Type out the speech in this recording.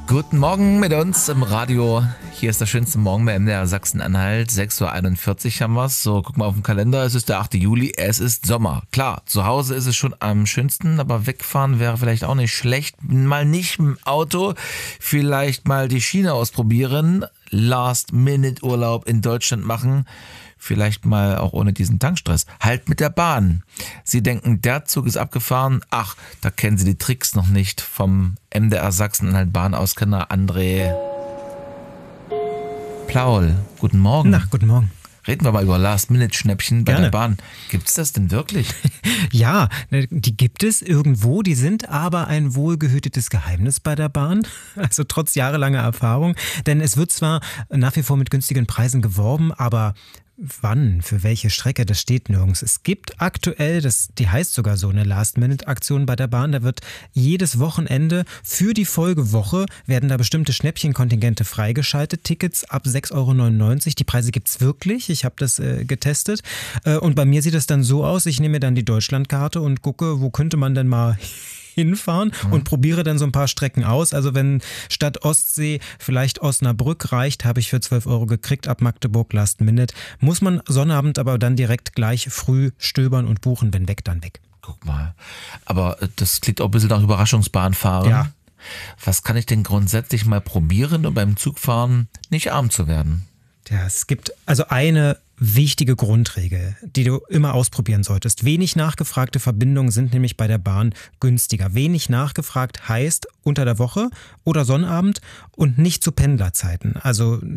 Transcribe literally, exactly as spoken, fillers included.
Guten Morgen mit uns im Radio. Hier ist der schönste Morgen bei M D R Sachsen-Anhalt. sechs Uhr einundvierzig haben wir's. So, guck mal auf den Kalender. Es ist der achte Juli. Es ist Sommer. Klar, zu Hause ist es schon am schönsten, aber wegfahren wäre vielleicht auch nicht schlecht. Mal nicht im Auto, vielleicht mal die Schiene ausprobieren. Last-Minute-Urlaub in Deutschland machen. Vielleicht mal auch ohne diesen Tankstress. Halt mit der Bahn. Sie denken, der Zug ist abgefahren. Ach, da kennen Sie die Tricks noch nicht vom M D R Sachsen-Anhalt Bahnauskenner André Plaul. Guten Morgen. Na, guten Morgen. Reden wir mal über Last-Minute-Schnäppchen bei Gerne. der Bahn. Gibt es das denn wirklich? Ja, die gibt es irgendwo, die sind aber ein wohlgehütetes Geheimnis bei der Bahn, also trotz jahrelanger Erfahrung. Denn es wird zwar nach wie vor mit günstigen Preisen geworben, aber wann, für welche Strecke, das steht nirgends. Es gibt aktuell, das, die heißt sogar so, eine Last-Minute-Aktion bei der Bahn. Da wird jedes Wochenende für die Folgewoche werden da bestimmte Schnäppchenkontingente freigeschaltet. Tickets ab sechs Euro neunundneunzig. Die Preise gibt's wirklich. Ich habe das äh, getestet. Äh, und bei mir sieht es dann so aus, ich nehme mir dann die Deutschlandkarte und gucke, wo könnte man denn mal hinfahren und probiere dann so ein paar Strecken aus. Also wenn statt Ostsee vielleicht Osnabrück reicht, habe ich für zwölf Euro gekriegt ab Magdeburg Last Minute. Muss man Sonnabend aber dann direkt gleich früh stöbern und buchen, wenn weg, dann weg. Guck mal. Aber das klingt auch ein bisschen nach Überraschungsbahn fahren. Ja. Was kann ich denn grundsätzlich mal probieren, um beim Zugfahren nicht arm zu werden? Ja, es gibt also eine wichtige Grundregel, die du immer ausprobieren solltest. Wenig nachgefragte Verbindungen sind nämlich bei der Bahn günstiger. Wenig nachgefragt heißt unter der Woche oder Sonnabend und nicht zu Pendlerzeiten. Also